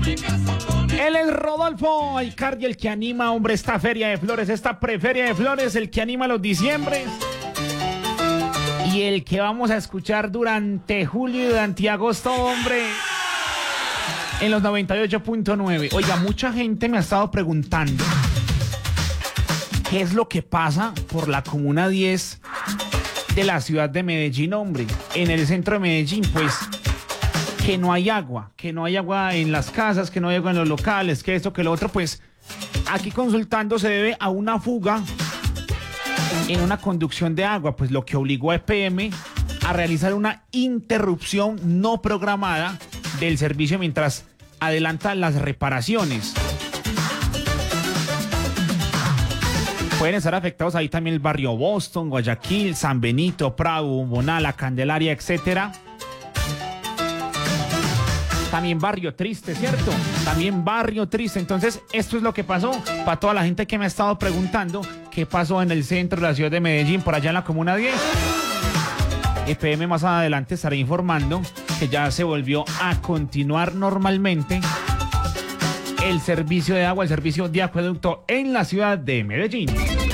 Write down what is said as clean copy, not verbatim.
Él es Rodolfo Aicardi, el que anima, hombre, esta feria de flores, esta preferia de flores, el que anima los diciembres. Y el que vamos a escuchar durante julio y durante agosto, hombre, en los 98.9. Oiga, mucha gente me ha estado preguntando qué es lo que pasa por la Comuna 10 de la ciudad de Medellín, hombre. En el centro de Medellín, pues, que no hay agua en las casas, que no hay agua en los locales, que esto, que lo otro. Pues aquí consultando se debe a una fuga en una conducción de agua, pues lo que obligó a EPM a realizar una interrupción no programada del servicio mientras adelanta las reparaciones. Pueden estar afectados ahí también el barrio Boston, Guayaquil, San Benito, Prado, Bombonal, Candelaria, etcétera. También barrio triste, ¿cierto? También barrio triste. Entonces, esto es lo que pasó. Para toda la gente que me ha estado preguntando qué pasó en el centro de la ciudad de Medellín, por allá en la Comuna 10. EPM más adelante estará informando que ya se volvió a continuar normalmente el servicio de agua, el servicio de acueducto en la ciudad de Medellín.